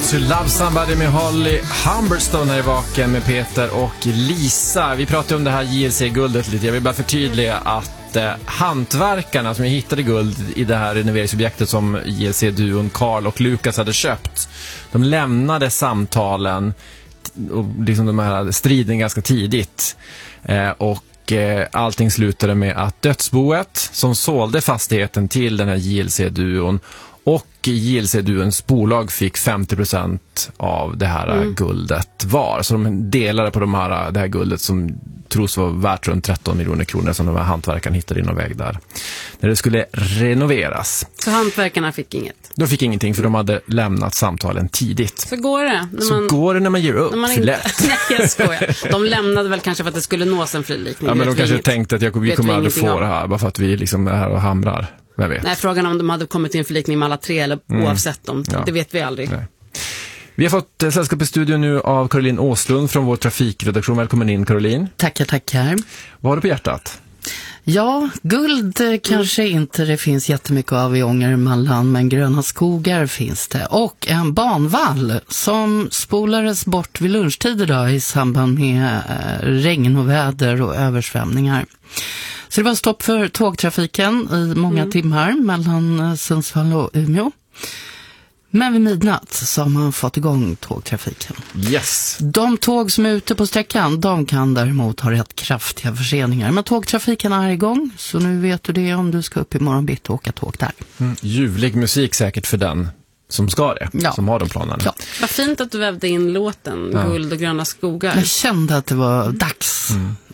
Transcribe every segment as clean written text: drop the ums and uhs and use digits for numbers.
To Love Somebody med Holly Humberstone här i Vaken med Peter och Lisa. Vi pratade om det här JLC-guldet lite. Jag vill bara förtydliga att hantverkarna som hittade guld i det här renoveringsobjektet som JLC-duon Carl och Lukas hade köpt, de lämnade samtalen och liksom de här striden ganska tidigt. Och allting slutade med att dödsboet som sålde fastigheten till den här JLC-duon och JLC-duons bolag fick 50% av det här guldet var. Så de delade på det här guldet som tros vara värt runt 13 miljoner kronor som de här hantverkarna hittade i någon väg där. När det skulle renoveras. Så hantverkarna fick inget? De fick ingenting för de hade lämnat samtalen tidigt. Så går det. Går det när man ger upp. För lätt. Nej, jag skojar. De lämnade väl kanske för att det skulle nås en frilikning. Ja, men de kanske tänkte att vi kommer aldrig få det här bara för att vi liksom är här och hamrar. Nej, frågan om de hade kommit till en förlikning med alla tre eller oavsett dem, det vet vi aldrig. Nej. Vi har fått sällskap i studion nu av Caroline Åslund från vår trafikredaktion. Välkommen in, Caroline. Tackar. Vad har du på hjärtat? Ja, guld kanske inte det finns jättemycket av i Ångermanland, men gröna skogar finns det. Och en banvall som spolades bort vid lunchtid idag i samband med regn och väder och översvämningar. Så det var stopp för tågtrafiken i många timmar mellan Sundsvall och Umeå. Men vid midnatt så har man fått igång tågtrafiken. Yes. De tåg som är ute på sträckan, de kan däremot ha rätt kraftiga förseningar. Men tågtrafiken är igång, så nu vet du det om du ska upp i morgon bitti och åka tåg där. Ljuvlig musik säkert för den som ska det, som har de planerna. Ja. Vad fint att du vävde in låten Guld och gröna skogar. Jag kände att det var dags.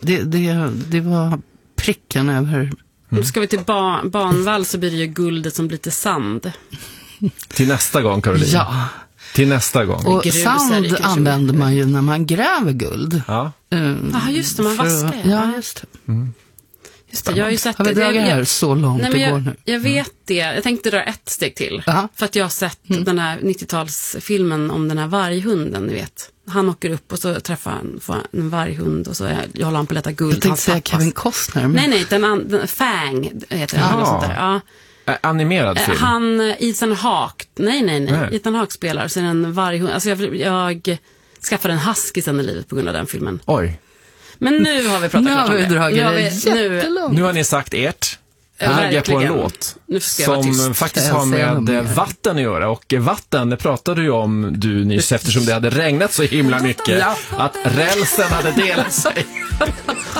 Det var pricken över. Nu ska vi till banvall så blir det ju guldet som blir till sand. Till nästa gång, Caroline. Ja. Till nästa gång. Och sand använder man ju när man gräver guld. Ja. Just det, man vaskar. Ja, just det. Just det, jag har ju sett har vi dragit här så långt det går nu? Jag vet det. Jag tänkte dra ett steg till. För att jag har sett den här 90-talsfilmen om den här varghunden, ni vet. Han åker upp och så träffar han en varghund och så håller han på att leta guld. Jag tänkte säga Kevin Costner. Men... Nej, den Fang heter den. Sånt där. Ja. Animerad film. Han, Ethan Hawke. Nej. Ethan Hawke spelar. Så en varghund. Alltså jag skaffade en husky sen i livet på grund av den filmen. Oj. Men nu har vi pratat klart om det. Nu har ni sagt ert. Här är på en låt som faktiskt har med vatten att göra. Och vatten, det pratade ju om du nyss eftersom det hade regnat så himla mycket att rälsen hade delat sig.